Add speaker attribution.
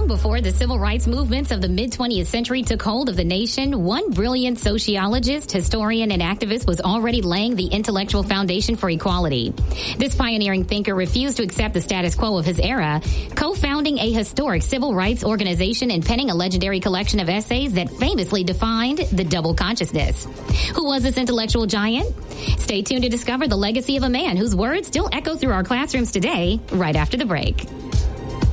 Speaker 1: before the civil rights movements of the mid-20th century took hold of the nation, one brilliant sociologist, historian, and activist was already laying the intellectual foundation for equality. This pioneering thinker refused to accept the status quo of his era, co-founding a historic civil rights organization and penning a legendary collection of essays that famously defined the double consciousness. Who was this intellectual giant? Stay tuned to discover the legacy of a man whose words still echo through our classrooms today, right after the break.